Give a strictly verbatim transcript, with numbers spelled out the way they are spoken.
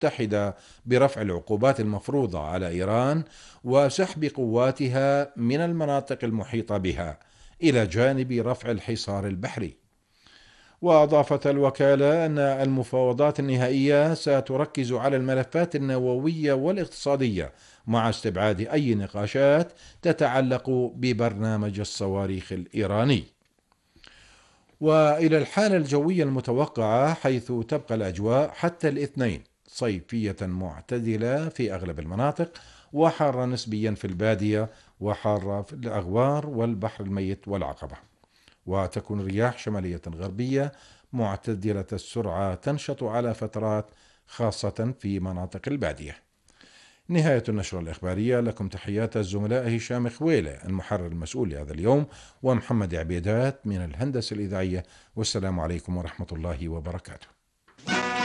المتحدة برفع العقوبات المفروضة على إيران وسحب قواتها من المناطق المحيطة بها، إلى جانب رفع الحصار البحري. وأضافت الوكالة أن المفاوضات النهائية ستركز على الملفات النووية والاقتصادية، مع استبعاد أي نقاشات تتعلق ببرنامج الصواريخ الإيراني. وإلى الحالة الجوية المتوقعة، حيث تبقى الأجواء حتى الاثنين صيفية معتدلة في أغلب المناطق، وحارة نسبيا في البادية، وحارة في الأغوار والبحر الميت والعقبة. وتكون الرياح شمالية غربية معتدلة السرعة تنشط على فترات، خاصة في مناطق البادية. نهاية النشرة الإخبارية. لكم تحيات الزملاء هشام خويلة المحرر المسؤول لهذا اليوم، ومحمد عبيدات من الهندسة الإذاعية، والسلام عليكم ورحمة الله وبركاته.